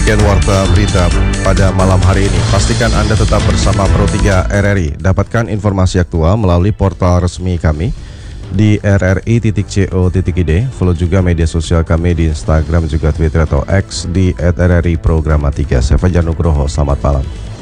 demikian warta berita pada malam hari ini. Pastikan Anda tetap bersama Pro 3 RRI. Dapatkan informasi aktual melalui portal resmi kami di rri.co.id. Follow juga media sosial kami di Instagram juga Twitter atau X di @rri Programa 3. Saya Fajar Nugroho, selamat malam.